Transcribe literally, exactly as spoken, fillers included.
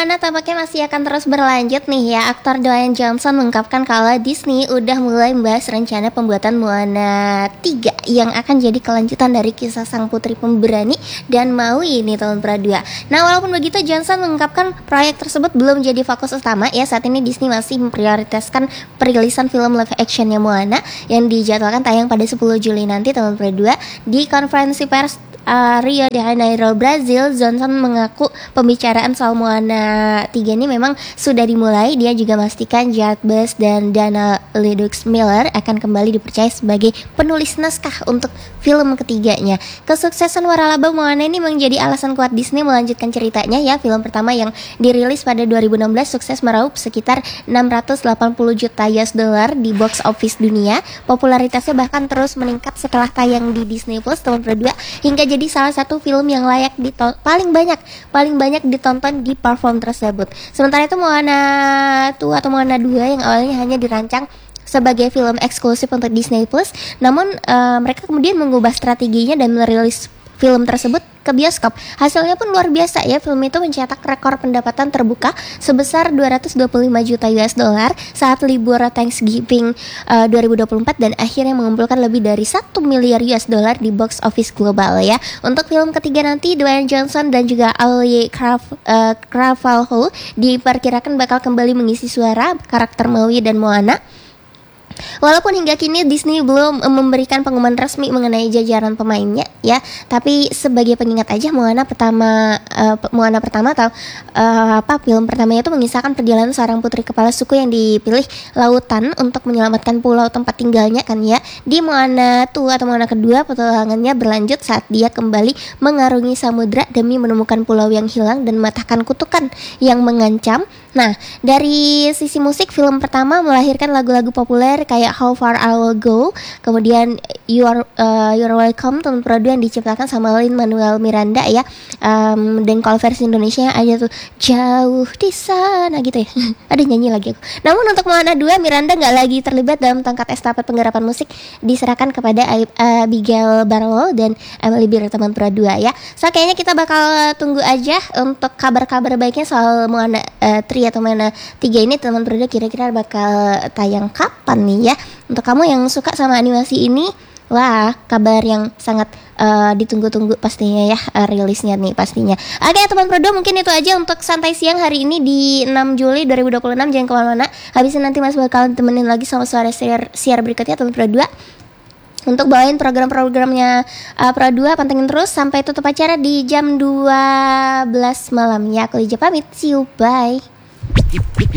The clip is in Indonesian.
Moana tampaknya masih akan terus berlanjut nih ya. Aktor Dwayne Johnson mengungkapkan kalau Disney udah mulai membahas rencana pembuatan Moana tiga yang akan jadi kelanjutan dari kisah sang putri pemberani dan Maui ini tahun dua. Nah, walaupun begitu Johnson mengungkapkan proyek tersebut belum jadi fokus utama ya. Saat ini Disney masih memprioritaskan perilisan film live actionnya Moana yang dijadwalkan tayang pada sepuluh Juli nanti tahun dua. Di konferensi pers Uh, Rio de Janeiro, Brazil, Johnson mengaku pembicaraan soal Moana tiga ini memang sudah dimulai. Dia juga memastikan Jared Bus dan Dana Ledux Miller akan kembali dipercaya sebagai penulis naskah untuk film ketiganya. Kesuksesan waralaba Moana ini menjadi alasan kuat Disney melanjutkan ceritanya ya. Film pertama yang dirilis pada dua ribu enam belas sukses meraup sekitar enam ratus delapan puluh juta U S dollar di box office dunia. Popularitasnya bahkan terus meningkat setelah tayang di Disney Plus tahun dua hingga jadi salah satu film yang layak diton- paling banyak paling banyak ditonton di platform tersebut. Sementara itu Moana dua atau Moana dua yang awalnya hanya dirancang sebagai film eksklusif untuk Disney Plus, namun uh, mereka kemudian mengubah strateginya dan merilis film tersebut ke bioskop. Hasilnya pun luar biasa ya. Film itu mencetak rekor pendapatan terbuka sebesar dua ratus dua puluh lima juta U S dollar saat libur Thanksgiving uh, dua ribu dua puluh empat dan akhirnya mengumpulkan lebih dari satu miliar U S dollar di box office global ya. Untuk film ketiga nanti Dwayne Johnson dan juga Ali Craf, uh, Cravalho diperkirakan bakal kembali mengisi suara karakter Maui dan Moana. Walaupun hingga kini Disney belum memberikan pengumuman resmi mengenai jajaran pemainnya ya, tapi sebagai pengingat aja Moana pertama uh, Moana pertama atau uh, apa film pertamanya itu mengisahkan perjalanan seorang putri kepala suku yang dipilih lautan untuk menyelamatkan pulau tempat tinggalnya kan ya. Di Moana dua atau Moana kedua petualangannya berlanjut saat dia kembali mengarungi samudra demi menemukan pulau yang hilang dan mematahkan kutukan yang mengancam. Nah, dari sisi musik film pertama melahirkan lagu-lagu populer kayak How Far I Will Go, kemudian You Are uh, You're Welcome tahun dua yang diciptakan sama Lin-Manuel Miranda ya. Um, dan kalau versi Indonesia ada tuh Jauh di Sana gitu ya. Ada nyanyi lagi aku. Namun untuk Moana dua Miranda nggak lagi terlibat dalam tongkat estafet penggarapan musik, diserahkan kepada Abigail Barlow dan Emily Beer teman dua ya. So kayaknya kita bakal tunggu aja untuk kabar-kabar baiknya soal Moana uh, tiga atau Moana tiga ini teman berdua kira-kira bakal tayang kapan nih ya. Untuk kamu yang suka sama animasi ini, wah kabar yang sangat uh, ditunggu-tunggu pastinya ya, uh, rilisnya nih pastinya. Oke teman berdua, mungkin itu aja untuk santai siang hari ini di enam Juli dua ribu dua puluh enam. Jangan kemana-mana, habisnya nanti Mas bakal temenin lagi sama suara siar, siar berikutnya teman berdua untuk bawain program-programnya uh, Pro dua. Pantengin terus sampai tutup acara di jam dua belas malam ya. Aku Lija pamit, see you, bye.